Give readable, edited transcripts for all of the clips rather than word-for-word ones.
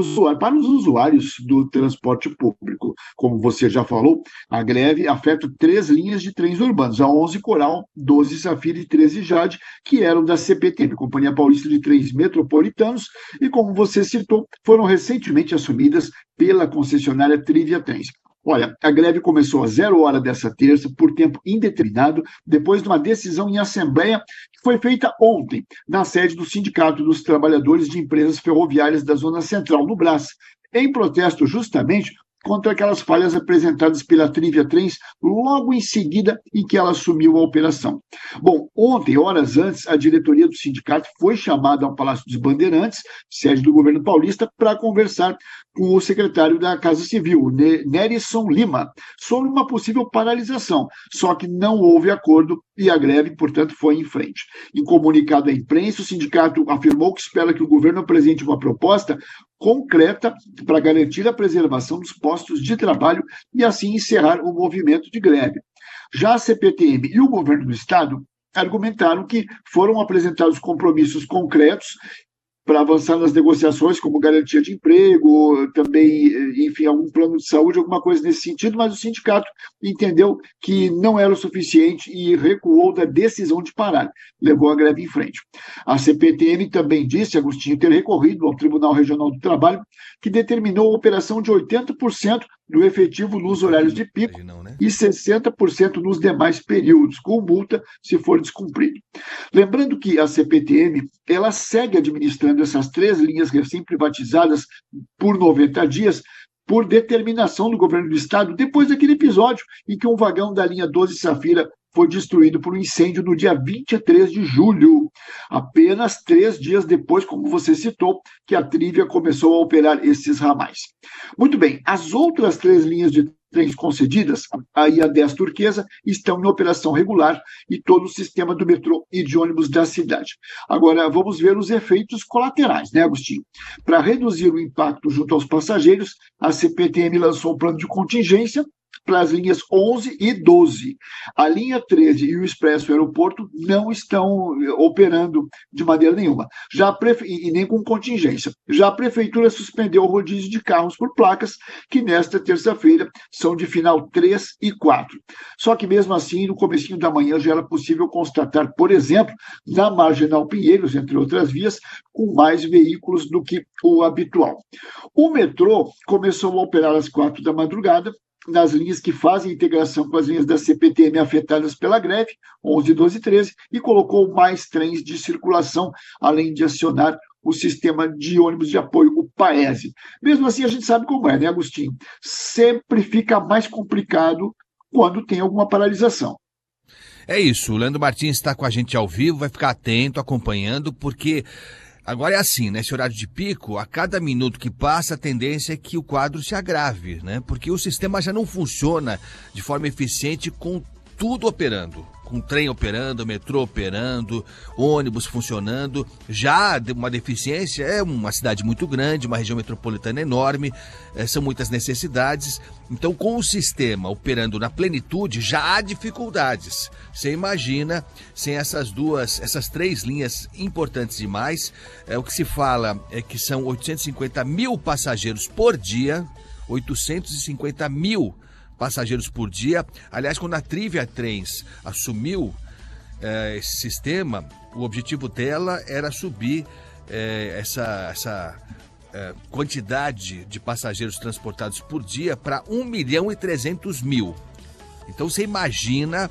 para os usuários do transporte público. Como você já falou, a greve afeta 3 linhas de trens urbanos, a 11 Coral, 12 Safira e 13 Jade, que eram da CPTM, Companhia Paulista de Trens Metropolitanos, e como você citou, foram recentemente assumidas pela concessionária Trivia Trens. Olha, a greve começou às 0 hora dessa terça, por tempo indeterminado, depois de uma decisão em assembleia que foi feita ontem, na sede do Sindicato dos Trabalhadores de Empresas Ferroviárias da Zona Central, no Brás, em protesto justamente contra aquelas falhas apresentadas pela Trivia Trens logo em seguida em que ela assumiu a operação. Bom, ontem, horas antes, a diretoria do sindicato foi chamada ao Palácio dos Bandeirantes, sede do governo paulista, para conversar com o secretário da Casa Civil, Nerisson Lima, sobre uma possível paralisação, só que não houve acordo e a greve, portanto, foi em frente. Em comunicado à imprensa, o sindicato afirmou que espera que o governo apresente uma proposta concreta para garantir a preservação dos postos de trabalho e assim encerrar o movimento de greve. Já a CPTM e o governo do estado argumentaram que foram apresentados compromissos concretos para avançar nas negociações, como garantia de emprego, também, enfim, algum plano de saúde, alguma coisa nesse sentido, mas o sindicato entendeu que não era o suficiente e recuou da decisão de parar, levou a greve em frente. A CPTM também disse, Agostinho, ter recorrido ao Tribunal Regional do Trabalho, que determinou a operação de 80% do efetivo nos horários de pico e 60% nos demais períodos, com multa se for descumprido. Lembrando que a CPTM, ela segue administrando essas 3 linhas recém-privatizadas por 90 dias, por determinação do governo do estado, depois daquele episódio em que um vagão da linha 12 Safira foi destruído por um incêndio no dia 23 de julho, apenas 3 dias depois, como você citou, que a Trivia começou a operar esses ramais. Muito bem, as outras 3 linhas de trens concedidas, aí a 10 Turquesa, estão em operação regular e todo o sistema do metrô e de ônibus da cidade. Agora, vamos ver os efeitos colaterais, né, Agostinho? Para reduzir o impacto junto aos passageiros, a CPTM lançou um plano de contingência para as linhas 11 e 12. A linha 13 e o Expresso Aeroporto não estão operando de maneira nenhuma, e nem com contingência. Já a Prefeitura suspendeu o rodízio de carros por placas, que nesta terça-feira são de final 3 e 4. Só que mesmo assim, no comecinho da manhã já era possível constatar, por exemplo, na Marginal Pinheiros, entre outras vias, com mais veículos do que o habitual. O metrô começou a operar às 4 da madrugada, nas linhas que fazem integração com as linhas da CPTM afetadas pela greve, 11, 12 e 13, e colocou mais trens de circulação, além de acionar o sistema de ônibus de apoio, o PAESE. Mesmo assim, a gente sabe como é, né, Agostinho? Sempre fica mais complicado quando tem alguma paralisação. É isso, o Leandro Martins está com a gente ao vivo, vai ficar atento, acompanhando, porque agora é assim, nesse horário de pico, a cada minuto que passa, a tendência é que o quadro se agrave, né? Porque o sistema já não funciona de forma eficiente com tudo operando. Com trem operando, metrô operando, ônibus funcionando. Já uma deficiência, é uma cidade muito grande, uma região metropolitana enorme, são muitas necessidades. Então, com o sistema operando na plenitude, já há dificuldades. Você imagina, sem essas 3 linhas importantes demais, o que se fala é que são 850 mil passageiros por dia, 850 mil passageiros por dia. Aliás, quando a Trivia Trens assumiu esse sistema, o objetivo dela era subir essa quantidade de passageiros transportados por dia para 1.300.000. Então você imagina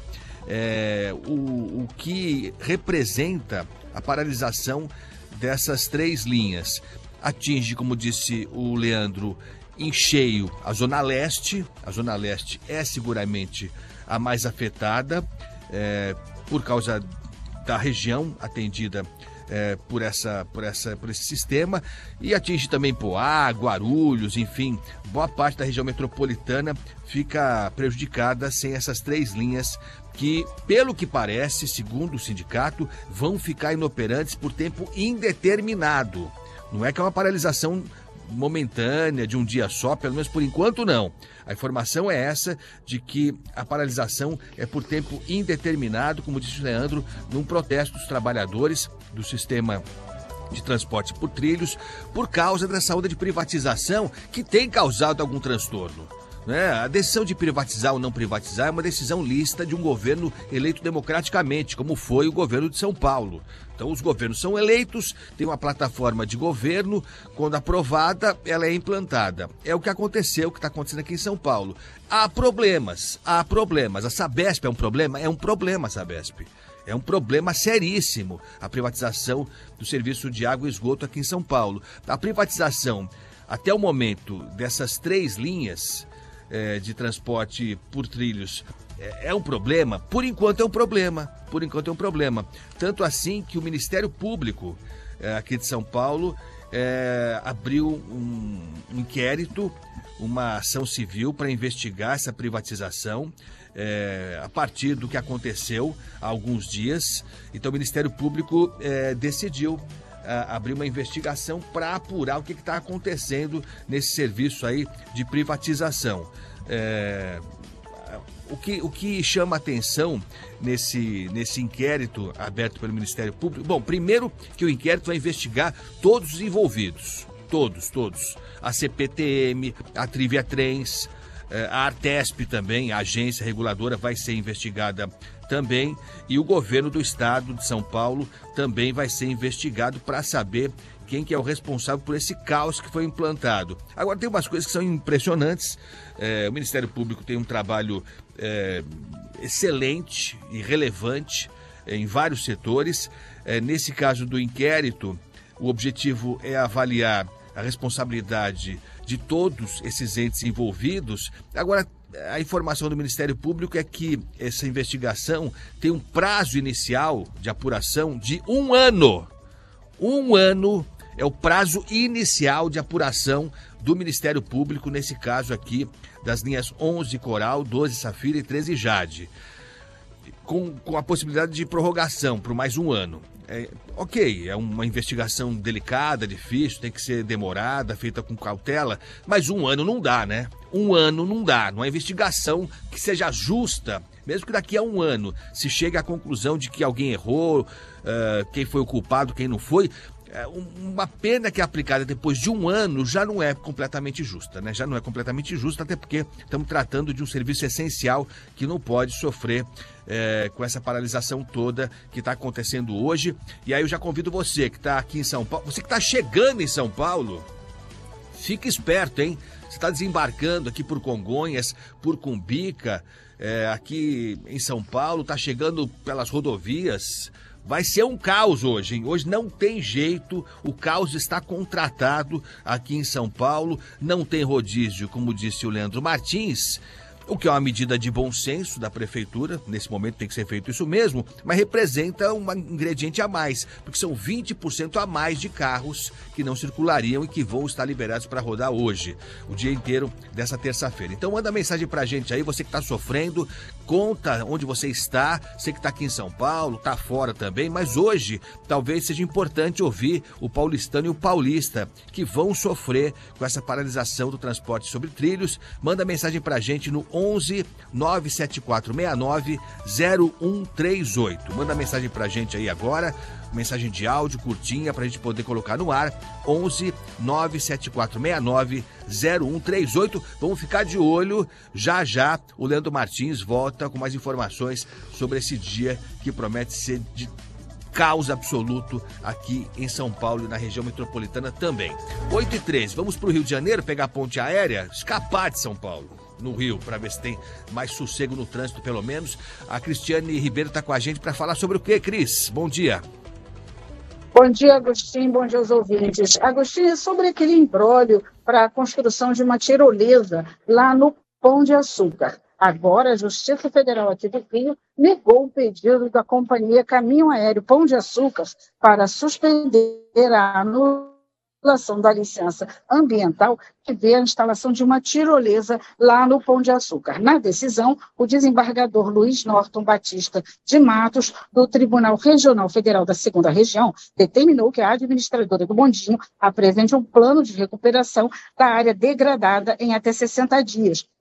o que representa a paralisação dessas 3 linhas. Atinge, como disse o Leandro, em cheio a Zona Leste. A Zona Leste é seguramente a mais afetada por causa da região atendida por esse sistema, e atinge também Poá, Guarulhos, enfim, boa parte da região metropolitana fica prejudicada sem essas 3 linhas que, pelo que parece, segundo o sindicato, vão ficar inoperantes por tempo indeterminado. Não é que é uma paralisação momentânea, de um dia só, pelo menos por enquanto não. A informação é essa, de que a paralisação é por tempo indeterminado, como disse o Leandro, num protesto dos trabalhadores do sistema de transporte por trilhos por causa dessa onda de privatização que tem causado algum transtorno. A decisão de privatizar ou não privatizar é uma decisão lícita de um governo eleito democraticamente, como foi o governo de São Paulo. Então, os governos são eleitos, tem uma plataforma de governo, quando aprovada, ela é implantada. É o que aconteceu, o que está acontecendo aqui em São Paulo. Há problemas. A Sabesp é um problema? É um problema, a Sabesp. É um problema seríssimo a privatização do serviço de água e esgoto aqui em São Paulo. A privatização, até o momento, dessas 3 linhas de transporte por trilhos é um problema? Por enquanto é um problema. Tanto assim que o Ministério Público aqui de São Paulo abriu um inquérito, uma ação civil para investigar essa privatização a partir do que aconteceu há alguns dias. Então o Ministério Público decidiu abrir uma investigação para apurar o que está acontecendo nesse serviço aí de privatização. O que chama atenção nesse inquérito aberto pelo Ministério Público? Bom, primeiro que o inquérito vai investigar todos os envolvidos, todos. A CPTM, a Trivia Trens, a Artesp também, a agência reguladora, vai ser investigada também, e o governo do estado de São Paulo também vai ser investigado para saber quem que é o responsável por esse caos que foi implantado. Agora, tem umas coisas que são impressionantes. O Ministério Público tem um trabalho excelente e relevante em vários setores. Nesse caso do inquérito, o objetivo é avaliar a responsabilidade de todos esses entes envolvidos. Agora, a informação do Ministério Público é que essa investigação tem um prazo inicial de apuração de 1 ano. 1 ano é o prazo inicial de apuração do Ministério Público, nesse caso aqui, das linhas 11 Coral, 12 Safira e 13 Jade, com a possibilidade de prorrogação por mais 1 ano. Ok, é uma investigação delicada, difícil, tem que ser demorada, feita com cautela, mas 1 ano não dá, né? 1 ano não dá. Numa investigação que seja justa, mesmo que daqui a 1 ano se chegue à conclusão de que alguém errou, quem foi o culpado, quem não foi, uma pena que é aplicada depois de 1 ano já não é completamente justa, né? Já não é completamente justa, até porque estamos tratando de um serviço essencial que não pode sofrer com essa paralisação toda que está acontecendo hoje. E aí eu já convido você que está aqui em São Paulo, você que está chegando em São Paulo, fique esperto, hein? Você está desembarcando aqui por Congonhas, por Cumbica, aqui em São Paulo, está chegando pelas rodovias. Vai ser um caos hoje, hein? Hoje não tem jeito, o caos está contratado aqui em São Paulo, não tem rodízio, como disse o Leandro Martins, o que é uma medida de bom senso da prefeitura. Nesse momento tem que ser feito isso mesmo, mas representa um ingrediente a mais, porque são 20% a mais de carros que não circulariam e que vão estar liberados para rodar hoje, o dia inteiro dessa terça-feira. Então manda mensagem pra gente aí, você que está sofrendo, conta onde você está, você que está aqui em São Paulo, está fora também, mas hoje talvez seja importante ouvir o paulistano e o paulista que vão sofrer com essa paralisação do transporte sobre trilhos. Manda mensagem pra gente no 11 97469 0138. Manda mensagem pra gente aí agora, mensagem de áudio curtinha pra gente poder colocar no ar. 11 97469 0138. Vamos ficar de olho, já já o Leandro Martins volta com mais informações sobre esse dia que promete ser de caos absoluto aqui em São Paulo e na região metropolitana também. 8h13, vamos para o Rio de Janeiro pegar a ponte aérea, escapar de São Paulo, no Rio, para ver se tem mais sossego no trânsito, pelo menos. A Cristiane Ribeiro está com a gente para falar sobre o quê, Cris? Bom dia. Bom dia, Agostinho. Bom dia aos ouvintes. Agostinho, sobre aquele imbróglio para a construção de uma tirolesa lá no Pão de Açúcar. Agora, a Justiça Federal aqui do Rio negou o pedido da companhia Caminho Aéreo Pão de Açúcar para suspender a anulação da licença ambiental que vê a instalação de uma tirolesa lá no Pão de Açúcar. Na decisão, o desembargador Luiz Norton Batista de Matos, do Tribunal Regional Federal da 2ª Região, determinou que a administradora do bondinho apresente um plano de recuperação da área degradada em até 60 dias.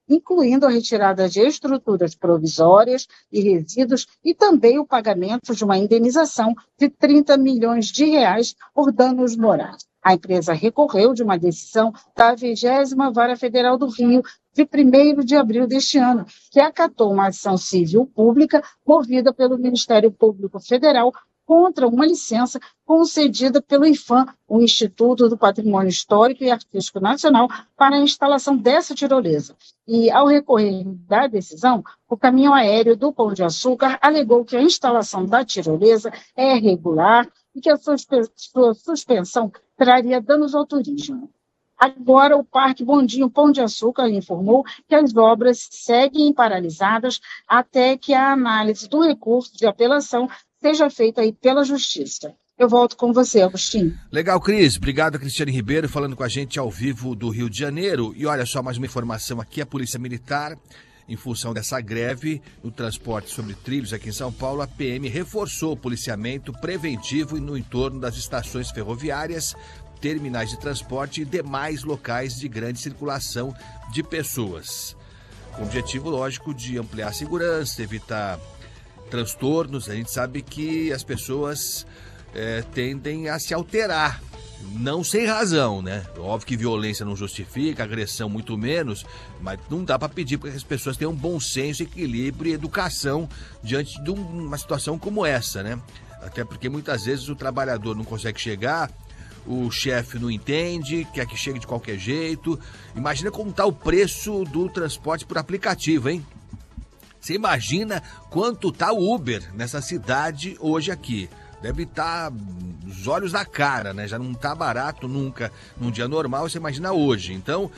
incluindo a retirada de estruturas provisórias e resíduos e também o pagamento de uma indenização de R$ 30 milhões por danos morais. A empresa recorreu de uma decisão da 20ª Vara Federal do Rio, de 1º de abril deste ano, que acatou uma ação civil pública movida pelo Ministério Público Federal contra uma licença concedida pelo IPHAN, o Instituto do Patrimônio Histórico e Artístico Nacional, para a instalação dessa tirolesa. E, ao recorrer da decisão, o caminhão aéreo do Pão de Açúcar alegou que a instalação da tirolesa é irregular e que a sua suspensão traria danos ao turismo. Agora, o Parque Bondinho Pão de Açúcar informou que as obras seguem paralisadas até que a análise do recurso de apelação seja feita aí pela Justiça. Eu volto com você, Agostinho. Legal, Cris. Obrigado, Cristiane Ribeiro, falando com a gente ao vivo do Rio de Janeiro. E olha só, mais uma informação aqui, a Polícia Militar, em função dessa greve no transporte sobre trilhos aqui em São Paulo, a PM reforçou o policiamento preventivo no entorno das estações ferroviárias, terminais de transporte e demais locais de grande circulação de pessoas. Com o objetivo, lógico, de ampliar a segurança, evitar transtornos. A gente sabe que as pessoas tendem a se alterar, não sem razão, né? Óbvio que violência não justifica, agressão muito menos, mas não dá para pedir para que as pessoas tenham bom senso, equilíbrio e educação diante de uma situação como essa, né? Até porque muitas vezes o trabalhador não consegue chegar, o chefe não entende, quer que chegue de qualquer jeito. Imagina como está o preço do transporte por aplicativo, hein? Você imagina quanto está o Uber nessa cidade hoje aqui. Deve estar os olhos da cara, né? Já não está barato nunca num dia normal, você imagina hoje. Então,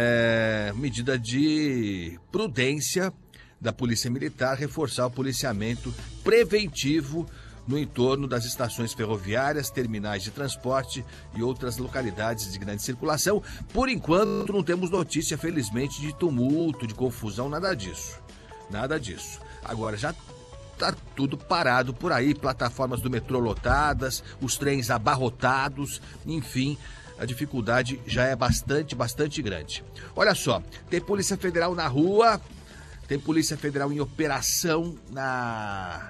medida de prudência da Polícia Militar, reforçar o policiamento preventivo no entorno das estações ferroviárias, terminais de transporte e outras localidades de grande circulação. Por enquanto, não temos notícia, felizmente, de tumulto, de confusão, nada disso. Nada disso. Agora, já está tudo parado por aí, plataformas do metrô lotadas, os trens abarrotados, enfim, a dificuldade já é bastante grande. Olha só, tem Polícia Federal na rua, tem Polícia Federal em operação na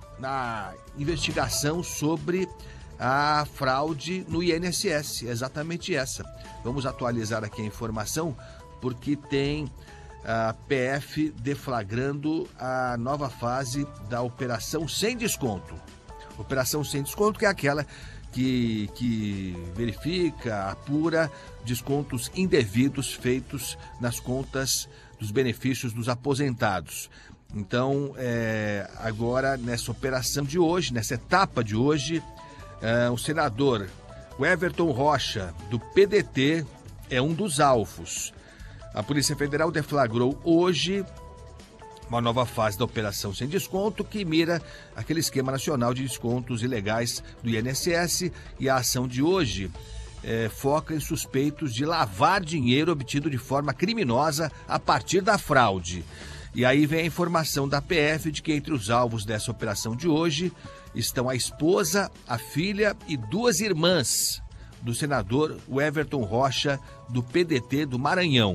investigação sobre a fraude no INSS, exatamente essa. Vamos atualizar aqui a informação, porque tem a PF deflagrando a nova fase da Operação Sem Desconto. Operação Sem Desconto, que é aquela que verifica, apura descontos indevidos feitos nas contas dos benefícios dos aposentados. Então, agora, nessa operação de hoje, nessa etapa de hoje, o senador Everton Rocha, do PDT, é um dos alvos. A Polícia Federal deflagrou hoje uma nova fase da Operação Sem Desconto, que mira aquele esquema nacional de descontos ilegais do INSS, e a ação de hoje foca em suspeitos de lavar dinheiro obtido de forma criminosa a partir da fraude. E aí vem a informação da PF de que entre os alvos dessa operação de hoje estão a esposa, a filha e 2 irmãs do senador Everton Rocha, do PDT do Maranhão.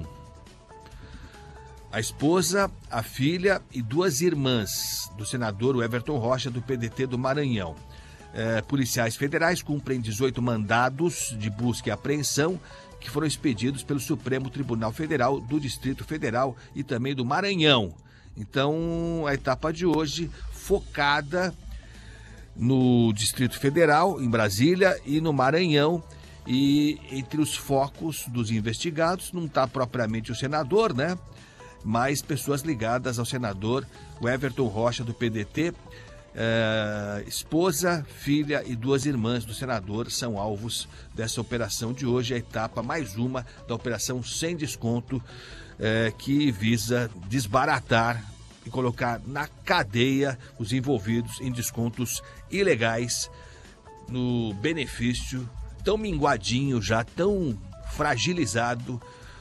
A esposa, a filha e 2 irmãs do senador Everton Rocha, do PDT do Maranhão. Policiais federais cumprem 18 mandados de busca e apreensão que foram expedidos pelo Supremo Tribunal Federal do Distrito Federal e também do Maranhão. Então, a etapa de hoje focada no Distrito Federal, em Brasília, e no Maranhão. E entre os focos dos investigados não está propriamente o senador, né? Mas pessoas ligadas ao senador Everton Rocha, do PDT. Esposa, filha e 2 irmãs do senador são alvos dessa operação de hoje, a etapa mais uma da Operação Sem Desconto, que visa desbaratar e colocar na cadeia os envolvidos em descontos ilegais no benefício tão minguadinho, já tão fragilizado,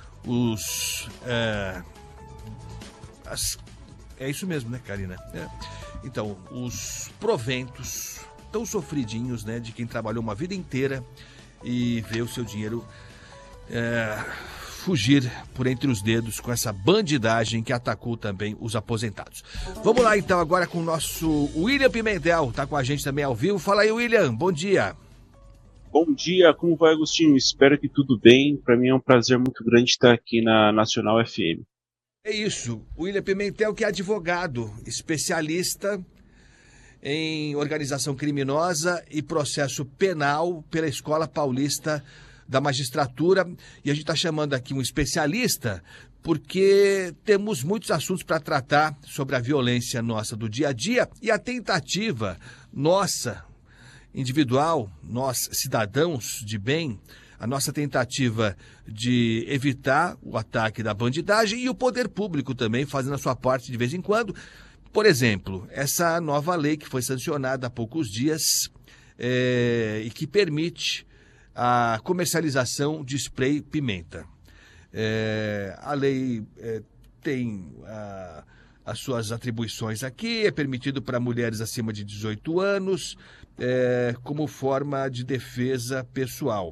é isso mesmo, né, Karina? Então, os proventos tão sofridinhos, né, de quem trabalhou uma vida inteira e vê o seu dinheiro fugir por entre os dedos com essa bandidagem que atacou também os aposentados. Vamos lá então agora com o nosso William Pimentel, tá com a gente também ao vivo. Fala aí, William, bom dia. Bom dia, como vai, Agostinho? Espero que tudo bem. Para mim é um prazer muito grande estar aqui na Nacional FM. É isso, o William Pimentel, que é advogado, especialista em organização criminosa e processo penal pela Escola Paulista da Magistratura. E a gente está chamando aqui um especialista porque temos muitos assuntos para tratar sobre a violência nossa do dia a dia e a tentativa nossa, individual, nós cidadãos de bem, a nossa tentativa de evitar o ataque da bandidagem e o poder público também fazendo a sua parte de vez em quando. Por exemplo, essa nova lei que foi sancionada há poucos dias e que permite a comercialização de spray pimenta. A lei tem as suas atribuições aqui, é permitido para mulheres acima de 18 anos, como forma de defesa pessoal.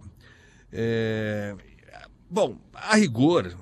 Bom, a rigor,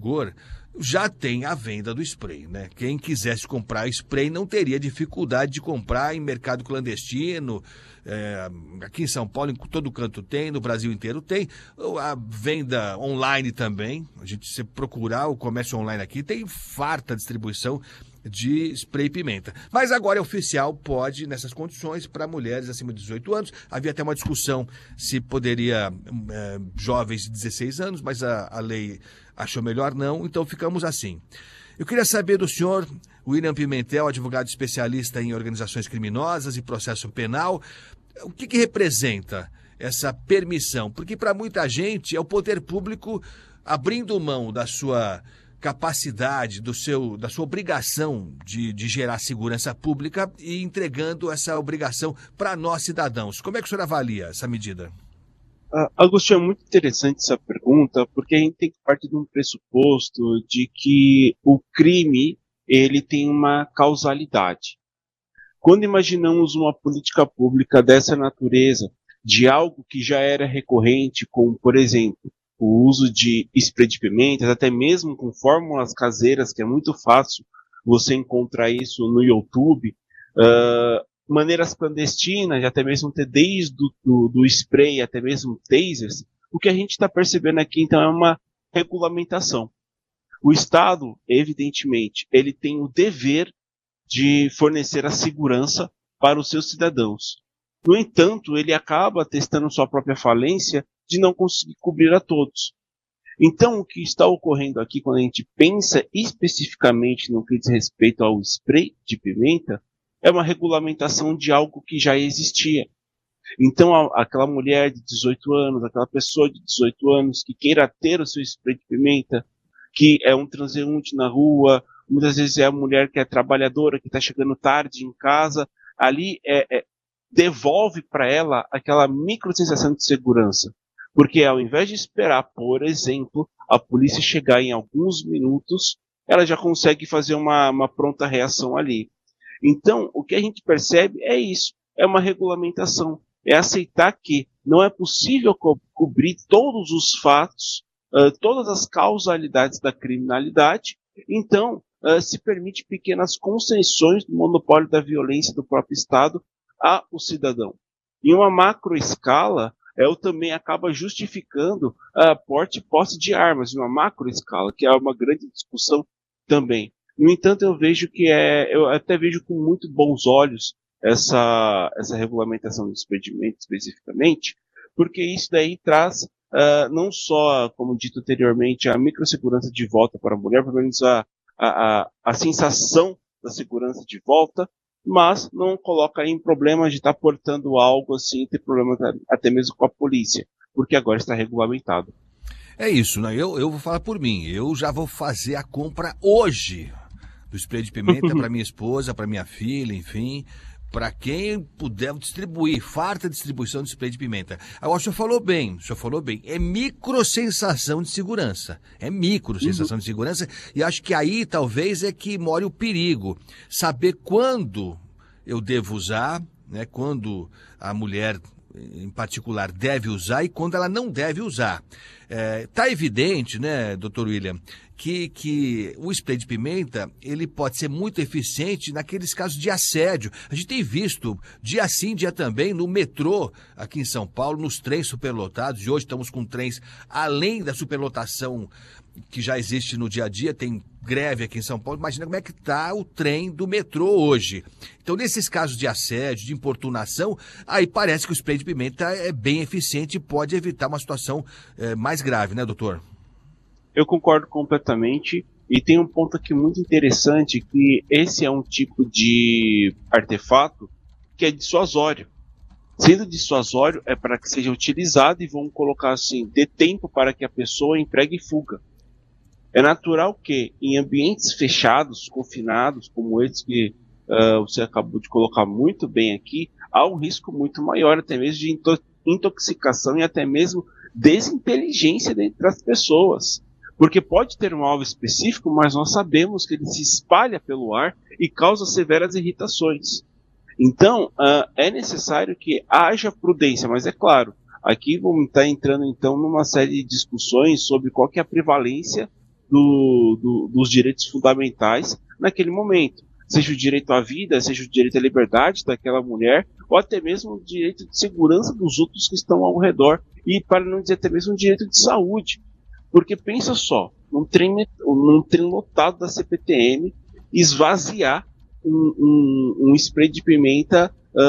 já tem a venda do spray, né? Quem quisesse comprar spray não teria dificuldade de comprar em mercado clandestino. Aqui em São Paulo, em todo canto tem, no Brasil inteiro tem. A venda online também. A gente, se procurar o comércio online aqui, tem farta distribuição de spray pimenta. Mas agora é oficial, pode, nessas condições, para mulheres acima de 18 anos. Havia até uma discussão se poderia jovens de 16 anos, mas a lei achou melhor não, então ficamos assim. Eu queria saber do senhor William Pimentel, advogado especialista em organizações criminosas e processo penal, o que representa essa permissão? Porque para muita gente é o poder público abrindo mão da sua capacidade, da sua obrigação de gerar segurança pública e entregando essa obrigação para nós cidadãos. Como é que o senhor avalia essa medida? Agostinho, é muito interessante essa pergunta, porque a gente tem que partir de um pressuposto de que o crime ele tem uma causalidade. Quando imaginamos uma política pública dessa natureza, de algo que já era recorrente, como, por exemplo, o uso de spray de pimentas, até mesmo com fórmulas caseiras, que é muito fácil você encontrar isso no YouTube, maneiras clandestinas, até mesmo ter desde do spray, até mesmo tasers, o que a gente está percebendo aqui, então, é uma regulamentação. O Estado, evidentemente, ele tem o dever de fornecer a segurança para os seus cidadãos. No entanto, ele acaba testando sua própria falência de não conseguir cobrir a todos. Então, o que está ocorrendo aqui, quando a gente pensa especificamente no que diz respeito ao spray de pimenta, é uma regulamentação de algo que já existia. Então, aquela mulher de 18 anos, aquela pessoa de 18 anos que queira ter o seu spray de pimenta, que é um transeunte na rua, muitas vezes é a mulher que é trabalhadora, que está chegando tarde em casa, ali devolve para ela aquela micro sensação de segurança. Porque ao invés de esperar, por exemplo, a polícia chegar em alguns minutos, ela já consegue fazer uma pronta reação ali. Então, o que a gente percebe é isso, é uma regulamentação, é aceitar que não é possível cobrir todos os fatos, todas as causalidades da criminalidade, então se permite pequenas concessões do monopólio da violência do próprio Estado ao cidadão. Em uma macro escala, também acaba justificando porte e posse de armas, em uma macro escala, que é uma grande discussão também. No entanto, eu até vejo com muito bons olhos essa regulamentação do expedimento especificamente, porque isso daí traz não só, como dito anteriormente, a microsegurança de volta para a mulher, pelo menos a sensação da segurança de volta, mas não coloca em problema de estar portando algo assim, ter problema até mesmo com a polícia, porque agora está regulamentado. É isso, né? Eu vou falar por mim, eu já vou fazer a compra hoje do spray de pimenta para minha esposa, para minha filha, enfim, para quem puder distribuir, farta distribuição de spray de pimenta. Agora, o senhor falou bem, é microsensação de segurança, de segurança, e acho que aí talvez é que mora o perigo, saber quando eu devo usar, né, quando a mulher em particular deve usar e quando ela não deve usar. Tá evidente, né, doutor William, que o spray de pimenta, ele pode ser muito eficiente naqueles casos de assédio. A gente tem visto dia sim, dia também, no metrô aqui em São Paulo, nos trens superlotados, e hoje estamos com trens além da superlotação que já existe no dia a dia, tem greve aqui em São Paulo. Imagina como é que está o trem do metrô hoje. Então, nesses casos de assédio, de importunação, aí parece que o spray de pimenta é bem eficiente e pode evitar uma situação mais grave, né, doutor? Eu concordo completamente, e tem um ponto aqui muito interessante, que esse é um tipo de artefato que é dissuasório. Sendo dissuasório, é para que seja utilizado, e vamos colocar assim, dê tempo para que a pessoa empregue fuga. É natural que em ambientes fechados, confinados, como esse que você acabou de colocar muito bem aqui, há um risco muito maior, até mesmo de intoxicação e até mesmo desinteligência dentre as pessoas. Porque pode ter um alvo específico, mas nós sabemos que ele se espalha pelo ar e causa severas irritações. Então, é necessário que haja prudência, mas é claro, aqui vamos estar entrando então numa série de discussões sobre qual que é a prevalência dos direitos fundamentais naquele momento. Seja o direito à vida, seja o direito à liberdade daquela mulher, ou até mesmo o direito de segurança dos outros que estão ao redor, e para não dizer até mesmo o direito de saúde. Porque pensa só, num trem lotado da CPTM, esvaziar um spray de pimenta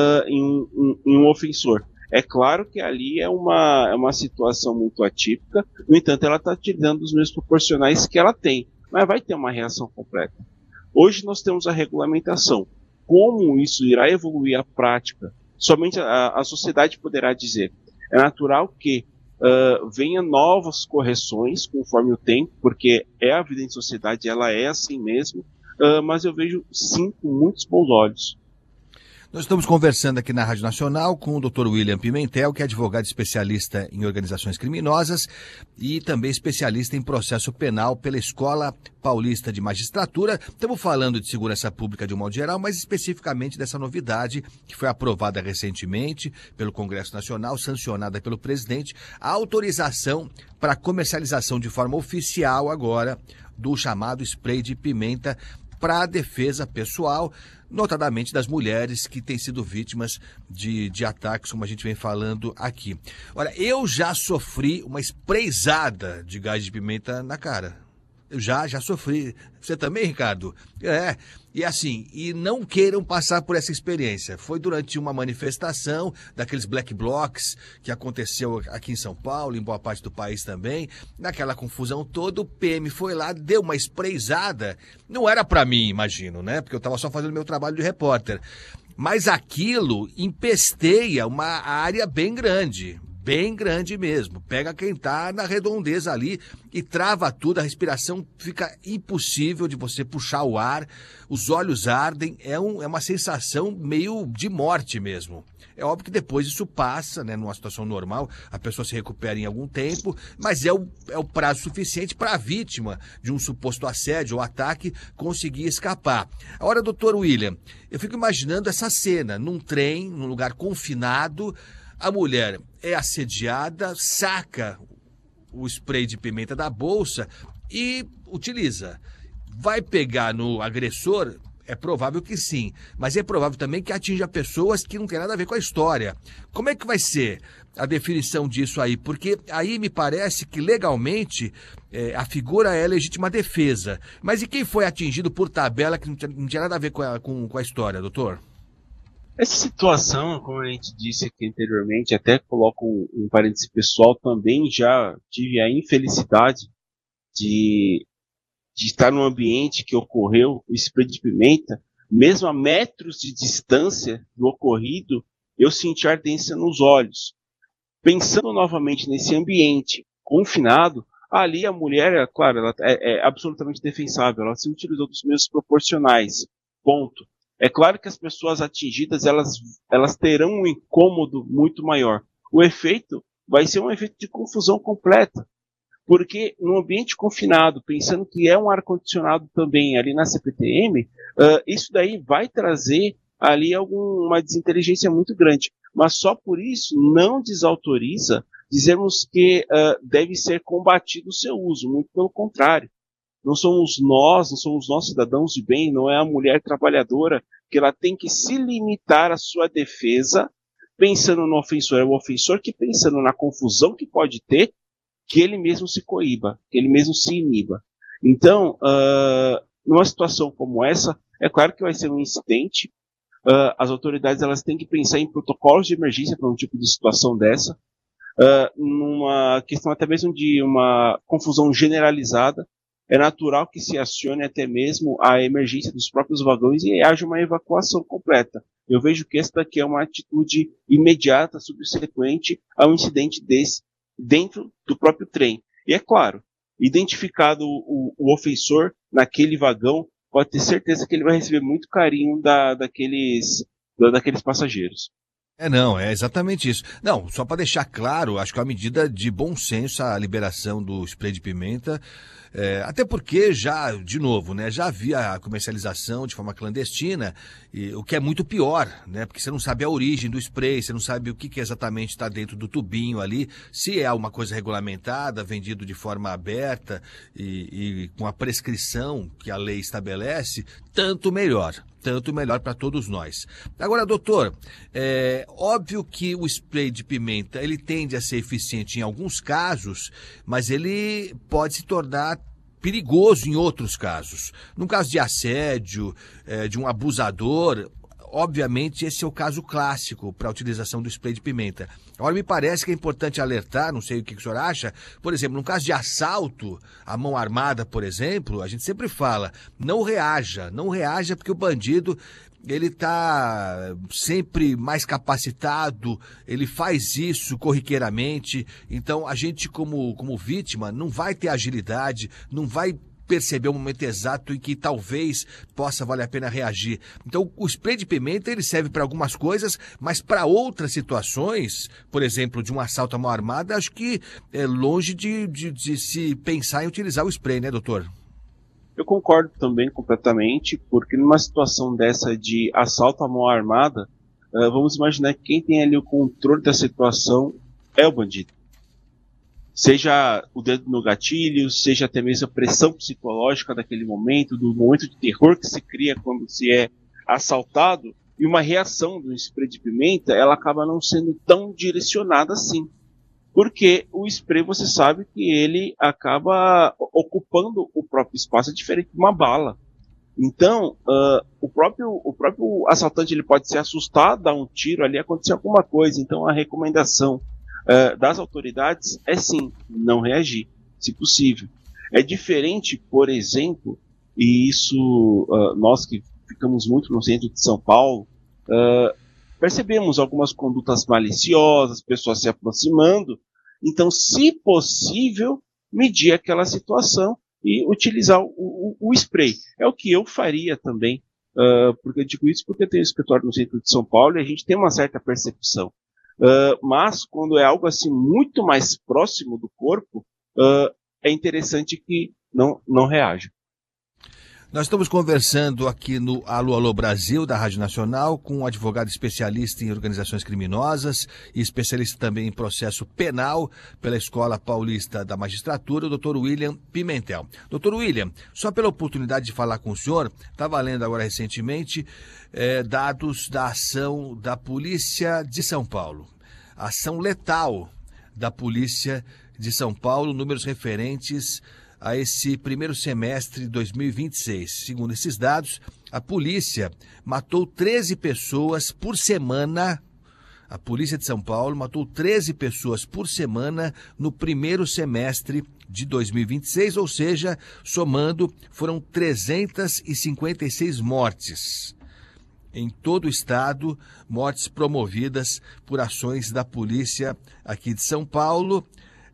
em um ofensor. É claro que ali é uma situação muito atípica, no entanto ela está utilizando os meios proporcionais que ela tem, mas vai ter uma reação completa. Hoje nós temos a regulamentação. Como isso irá evoluir à prática, somente a sociedade poderá dizer. É natural que venha novas correções conforme o tempo, porque a vida em sociedade ela é assim mesmo, mas eu vejo sim com muitos bons olhos. Nós estamos conversando aqui na Rádio Nacional com o Dr. William Pimentel, que é advogado especialista em organizações criminosas e também especialista em processo penal pela Escola Paulista de Magistratura. Estamos falando de segurança pública de um modo geral, mas especificamente dessa novidade que foi aprovada recentemente pelo Congresso Nacional, sancionada pelo presidente, a autorização para comercialização de forma oficial agora do chamado spray de pimenta para a defesa pessoal, notadamente das mulheres que têm sido vítimas de ataques, como a gente vem falando aqui. Olha, eu já sofri uma sprayzada de gás de pimenta na cara. Eu já sofri. Você também, Ricardo? E assim, e não queiram passar por essa experiência. Foi durante uma manifestação daqueles black blocs que aconteceu aqui em São Paulo, em boa parte do país também. Naquela confusão toda, o PM foi lá, deu uma sprayzada. Não era para mim, imagino, né? Porque eu estava só fazendo meu trabalho de repórter. Mas aquilo empesteia uma área bem grande mesmo. Pega quem está na redondeza ali e trava tudo, a respiração fica impossível de você puxar o ar, os olhos ardem, é uma sensação meio de morte mesmo. É óbvio que depois isso passa, né, numa situação normal, a pessoa se recupera em algum tempo, mas é o prazo suficiente para a vítima de um suposto assédio ou ataque conseguir escapar. Agora, doutor William, eu fico imaginando essa cena, num trem, num lugar confinado, a mulher é assediada, saca o spray de pimenta da bolsa e utiliza. Vai pegar no agressor? É provável que sim, mas é provável também que atinja pessoas que não tem nada a ver com a história. Como é que vai ser a definição disso aí? Porque aí me parece que legalmente a figura é legítima defesa. Mas e quem foi atingido por tabela que não tinha nada a ver com a história, doutor? Essa situação, como a gente disse aqui anteriormente, até coloco um parêntese pessoal, também já tive a infelicidade de estar num ambiente que ocorreu o spray de pimenta, mesmo a metros de distância do ocorrido, eu senti ardência nos olhos. Pensando novamente nesse ambiente confinado, ali a mulher, claro, ela é absolutamente defensável, ela se utilizou dos meios proporcionais, ponto. É claro que as pessoas atingidas, elas terão um incômodo muito maior. O efeito vai ser um efeito de confusão completa. Porque no ambiente confinado, pensando que é um ar-condicionado também ali na CPTM, isso daí vai trazer ali uma desinteligência muito grande. Mas só por isso não desautoriza dizermos que deve ser combatido o seu uso, muito pelo contrário. Não somos nós cidadãos de bem, não é a mulher trabalhadora que ela tem que se limitar à sua defesa pensando no ofensor. É o ofensor que, pensando na confusão que pode ter, que ele mesmo se coíba, que ele mesmo se iniba. Então, numa situação como essa, é claro que vai ser um incidente. As autoridades elas têm que pensar em protocolos de emergência para um tipo de situação dessa, numa questão até mesmo de uma confusão generalizada. É natural que se acione até mesmo a emergência dos próprios vagões e haja uma evacuação completa. Eu vejo que essa daqui é uma atitude imediata, subsequente a um incidente desse dentro do próprio trem. E é claro, identificado o ofensor naquele vagão, pode ter certeza que ele vai receber muito carinho daqueles passageiros. Não, é exatamente isso. Não, só para deixar claro, acho que é uma medida de bom senso a liberação do spray de pimenta, até porque já, de novo, né, já havia a comercialização de forma clandestina, o que é muito pior, né, porque você não sabe a origem do spray, você não sabe o que exatamente está dentro do tubinho ali, se é uma coisa regulamentada, vendido de forma aberta e com a prescrição que a lei estabelece, tanto melhor para todos nós. Agora, doutor, óbvio que o spray de pimenta, ele tende a ser eficiente em alguns casos, mas ele pode se tornar perigoso em outros casos. No caso de assédio, de um abusador, obviamente esse é o caso clássico para a utilização do spray de pimenta. Agora, me parece que é importante alertar, não sei o que o senhor acha, por exemplo, no caso de assalto à mão armada, por exemplo, a gente sempre fala, não reaja porque o bandido, ele está sempre mais capacitado, ele faz isso corriqueiramente, então a gente como vítima não vai ter agilidade, não vai perceber o momento exato em que talvez possa valer a pena reagir. Então, o spray de pimenta ele serve para algumas coisas, mas para outras situações, por exemplo, de um assalto à mão armada, acho que é longe de se pensar em utilizar o spray, né, doutor? Eu concordo também completamente, porque numa situação dessa de assalto à mão armada, vamos imaginar que quem tem ali o controle da situação é o bandido. Seja o dedo no gatilho, seja até mesmo a pressão psicológica daquele momento, do momento de terror que se cria quando se é assaltado, e uma reação do spray de pimenta, ela acaba não sendo tão direcionada assim. Porque o spray, você sabe que ele acaba ocupando o próprio espaço, é diferente de uma bala. Então, o próprio assaltante ele pode se assustar, dar um tiro ali, acontecer alguma coisa. Então, a recomendação das autoridades é sim, não reagir, se possível. É diferente, por exemplo, e isso nós que ficamos muito no centro de São Paulo, percebemos algumas condutas maliciosas, pessoas se aproximando, então, se possível, medir aquela situação e utilizar o spray. É o que eu faria também, porque eu digo isso porque eu tenho escritório no centro de São Paulo e a gente tem uma certa percepção. Mas quando é algo assim muito mais próximo do corpo, é interessante que não reaja. Nós estamos conversando aqui no Alô Alô Brasil, da Rádio Nacional, com um advogado especialista em organizações criminosas e especialista também em processo penal pela Escola Paulista da Magistratura, o Dr. William Pimentel. Dr. William, só pela oportunidade de falar com o senhor, estava lendo agora recentemente dados da ação da Polícia de São Paulo. Ação letal da Polícia de São Paulo, números referentes a esse primeiro semestre de 2026. Segundo esses dados, a polícia matou 13 pessoas por semana. A Polícia de São Paulo matou 13 pessoas por semana no primeiro semestre de 2026, ou seja, somando, foram 356 mortes. Em todo o estado, mortes promovidas por ações da polícia aqui de São Paulo,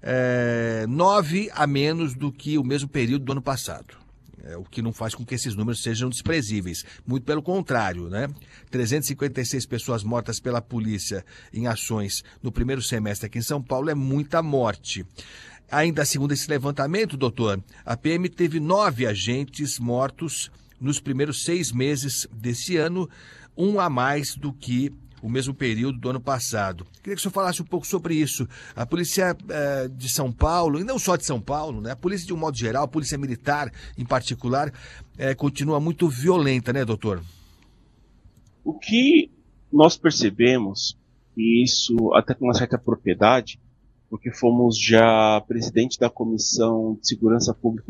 9 a menos do que o mesmo período do ano passado. O que não faz com que esses números sejam desprezíveis. Muito pelo contrário, né? 356 pessoas mortas pela polícia em ações no primeiro semestre aqui em São Paulo é muita morte. Ainda segundo esse levantamento, doutor, a PM teve 9 agentes mortos nos primeiros 6 meses desse ano, um a mais do que o mesmo período do ano passado. Queria que o senhor falasse um pouco sobre isso. A polícia de São Paulo, e não só de São Paulo, né? A polícia de um modo geral, a polícia militar em particular, continua muito violenta, né, doutor? O que nós percebemos, e isso até com uma certa propriedade, porque fomos já presidente da Comissão de Segurança Pública